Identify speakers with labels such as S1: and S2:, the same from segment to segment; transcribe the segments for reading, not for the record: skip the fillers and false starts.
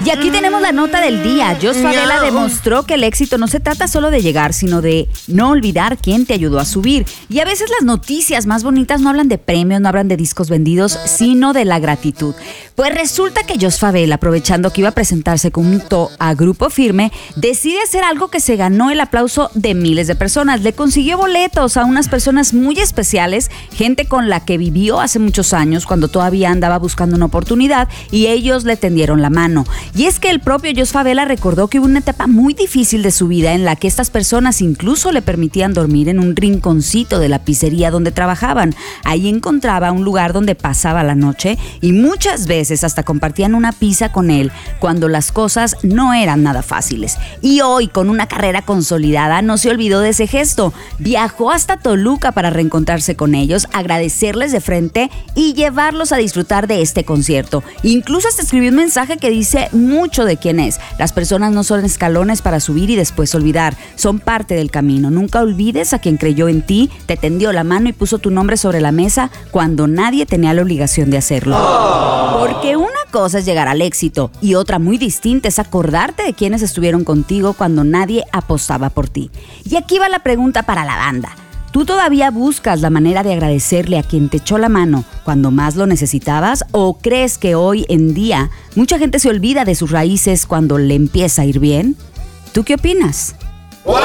S1: Y aquí tenemos la nota del día. Jos Favela demostró que el éxito no se trata solo de llegar, sino de no olvidar quién te ayudó a subir. Y a veces las noticias más bonitas no hablan de premios, no hablan de discos vendidos, sino de la gratitud. Pues resulta que Jos Favela, aprovechando que iba a presentarse junto a Grupo Firme, decide hacer algo que se ganó el aplauso de miles de personas. Le consiguió boletos a unas personas muy especiales, gente con la que vivió hace muchos años cuando todavía andaba buscando una oportunidad, y ellos le tendieron la mano. Y es que el propio Jos Favela recordó que hubo una etapa muy difícil de su vida en la que estas personas incluso le permitían dormir en un rinconcito de la pizzería donde trabajaban. Ahí encontraba un lugar donde pasaba la noche y muchas veces hasta compartían una pizza con él cuando las cosas no eran nada fáciles. Y hoy, con una carrera consolidada, no se olvidó de ese gesto. Viajó hasta Toluca para reencontrarse con ellos, agradecerles de frente y llevarlos a disfrutar de este concierto. Incluso hasta escribió un mensaje que dice mucho de quién es. Las personas no son escalones para subir y después olvidar, son parte del camino. Nunca olvides a quien creyó en ti, te tendió la mano y puso tu nombre sobre la mesa cuando nadie tenía la obligación de hacerlo. Porque una cosa es llegar al éxito y otra muy distinta es acordarte de quienes estuvieron contigo cuando nadie apostaba por ti. Y aquí va la pregunta para la banda. ¿Tú todavía buscas la manera de agradecerle a quien te echó la mano cuando más lo necesitabas? ¿O crees que hoy en día mucha gente se olvida de sus raíces cuando le empieza a ir bien? ¿Tú qué opinas?
S2: ¡Wow!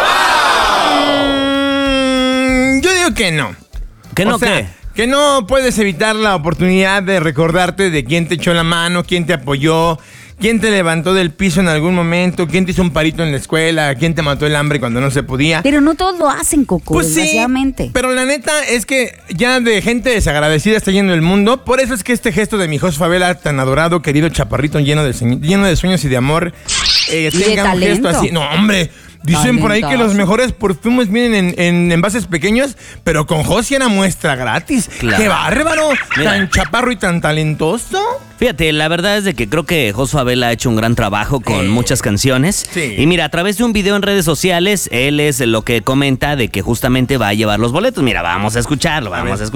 S2: Yo digo que no.
S3: ¿Que no
S2: qué? Que no puedes evitar la oportunidad de recordarte de quién te echó la mano, quién te apoyó, quién te levantó del piso en algún momento, quién te hizo un parito en la escuela, quién te mató el hambre cuando no se podía.
S1: Pero no todos lo hacen, Coco,
S2: pues
S1: desgraciadamente.
S2: Sí, pero la neta es que ya de gente desagradecida está yendo el mundo. Por eso es que este gesto de mi Jos Favela, tan adorado, querido chaparrito, lleno de sueños y de amor, tenga un gesto así. No, hombre. Dicen por ahí que los mejores perfumes vienen en envases pequeños, pero con Jos era muestra gratis. Claro. ¡Qué bárbaro! Mira, tan chaparro y tan talentoso.
S3: Fíjate, la verdad es de que creo que Jos Favela ha hecho un gran trabajo con muchas canciones.
S2: Sí.
S3: Y mira, a través de un video en redes sociales, él es lo que comenta de que justamente va a llevar los boletos. Mira, vamos a escucharlo.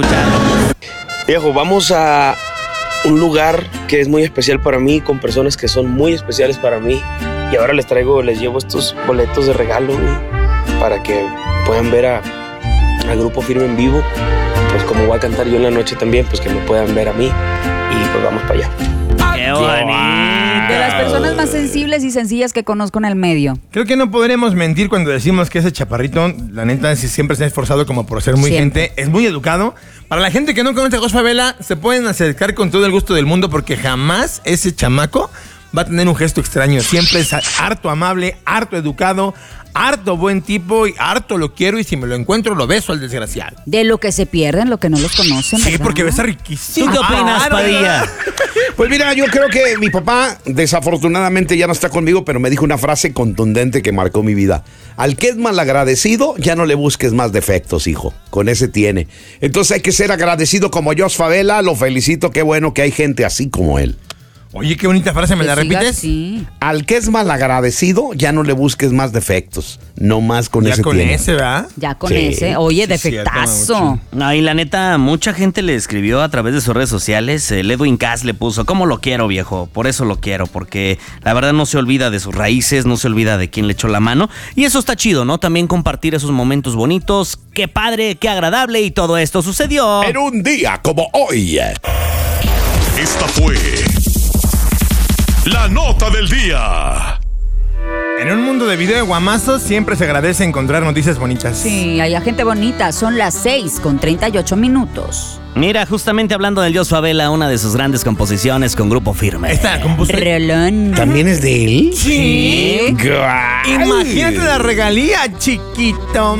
S4: Viejo, vamos a un lugar que es muy especial para mí, con personas que son muy especiales para mí. Y ahora les llevo estos boletos de regalo, güey, para que puedan ver a Grupo Firme en vivo. Pues como voy a cantar yo en la noche también, pues que me puedan ver a mí. Y pues vamos para allá.
S3: ¡Qué bonito!
S1: De las personas más sensibles y sencillas que conozco en el medio.
S2: Creo que no podremos mentir cuando decimos que ese chaparrito, la neta, siempre se ha esforzado como por ser muy gente, es muy educado. Para la gente que no conoce a Jos Favela, se pueden acercar con todo el gusto del mundo porque jamás ese chamaco va a tener un gesto extraño. Siempre es harto amable, harto educado, harto buen tipo y harto lo quiero, y si me lo encuentro lo beso al desgraciado.
S1: De lo que se pierden, lo que no los conocen,
S2: Sí,
S1: ¿verdad?
S2: porque besa riquísimo.
S3: ¿Tú qué opinas, Padilla?
S5: Pues mira, yo creo que mi papá desafortunadamente ya no está conmigo, pero me dijo una frase contundente que marcó mi vida. Al que es malagradecido, ya no le busques más defectos, hijo. Con ese tiene. Entonces hay que ser agradecido como Jos Favela. Lo felicito, qué bueno que hay gente así como él.
S2: Oye, qué bonita frase, ¿me la repites?
S1: Sí.
S5: Al que es malagradecido, ya no le busques más defectos. No más con ese
S2: Ya con
S5: tiene.
S2: ese, ¿verdad?
S1: Ya con
S5: Sí,
S1: ese. Oye,
S2: sí,
S1: defectazo.
S2: cierto,
S3: No, y la neta, mucha gente le escribió a través de sus redes sociales. Edwin Cass le puso, ¿cómo lo quiero, viejo? Por eso lo quiero, porque la verdad no se olvida de sus raíces, no se olvida de quién le echó la mano. Y eso está chido, ¿no? También compartir esos momentos bonitos. Qué padre, qué agradable, y todo esto sucedió
S5: En un día como hoy.
S6: Esta fue la nota del día.
S2: En un mundo de video de guamazos siempre se agradece encontrar noticias bonitas.
S1: Sí, hay gente bonita. Son las 6:38.
S3: Mira, justamente hablando del Jos Favela, una de sus grandes composiciones con Grupo Firme.
S2: Esta compuso.
S1: Rolón.
S5: ¿También es de él?
S2: Sí.
S5: ¡Guay!
S2: Imagínate la regalía, chiquito.